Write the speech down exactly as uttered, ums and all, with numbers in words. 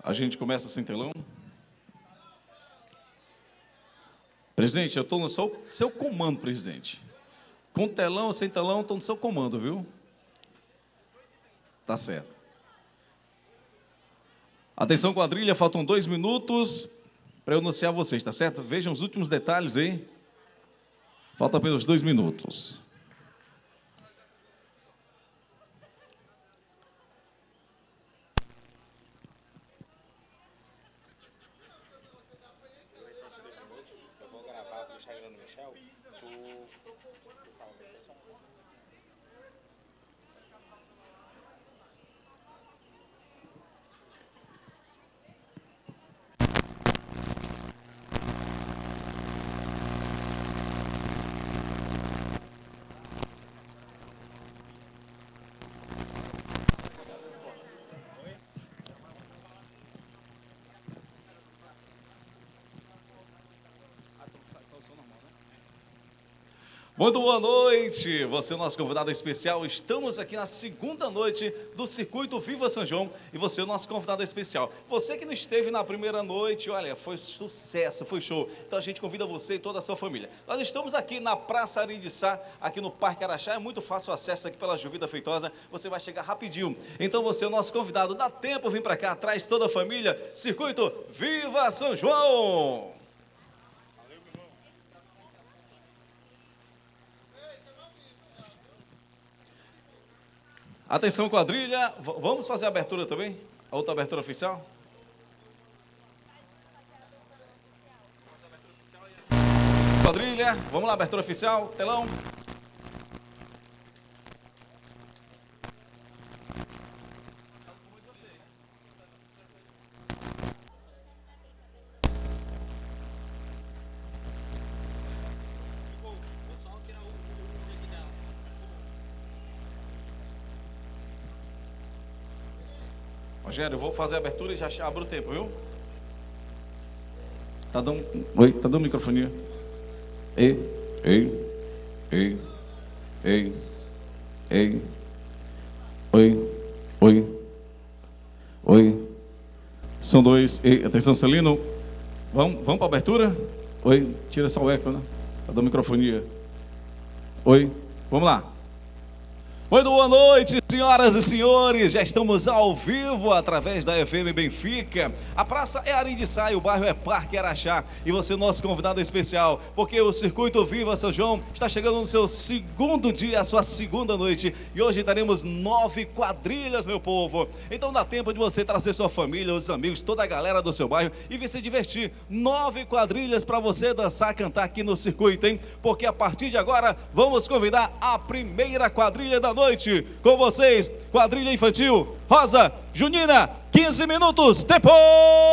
A gente começa sem telão. Presidente, eu estou no seu, seu comando, presidente. Com telão ou sem telão, estou no seu comando, viu? Tá certo. Atenção, quadrilha, faltam dois minutos para eu anunciar vocês, tá certo? Vejam os últimos detalhes aí. Faltam apenas dois minutos. Eu vou gravar pro Instagram do Michel. Tu... Muito boa noite, você é o nosso convidado especial. Estamos aqui na segunda noite do Circuito Viva São João e você é o nosso convidado especial. Você que não esteve na primeira noite, olha, foi sucesso, foi show. Então a gente convida você e toda a sua família. Nós estamos aqui na Praça Arindiçá, aqui no Parque Araxá. É muito fácil o acesso aqui pela Juvida Feitosa, você vai chegar rapidinho. Então você é o nosso convidado, dá tempo, vem para cá, traz toda a família. Circuito Viva São João! Atenção, quadrilha, v- vamos fazer a abertura também? A outra abertura oficial? Quadrilha, vamos lá, abertura oficial, telão. Rogério, eu vou fazer a abertura e já abro o tempo, viu? Tá dando... Oi, tá dando microfonia? Ei, ei, ei, ei, ei, oi, oi, oi. São dois, ei, atenção, Celino. Vamos, vamos para a abertura? Oi, tira só o eco, né? Tá dando microfonia. Oi, vamos lá. Muito boa noite, senhoras e senhores, já estamos ao vivo através da F M Benfica. A praça é Arindiçá e o bairro é Parque Araxá. E você é o nosso convidado especial, porque o Circuito Viva São João está chegando no seu segundo dia, a sua segunda noite. E hoje teremos nove quadrilhas, meu povo. Então dá tempo de você trazer sua família, os amigos, toda a galera do seu bairro e vir se divertir. Nove quadrilhas para você dançar, cantar aqui no circuito, hein? Porque a partir de agora, vamos convidar a primeira quadrilha da noite. Com vocês, quadrilha infantil, Rosa Junina, quinze minutos, tempo!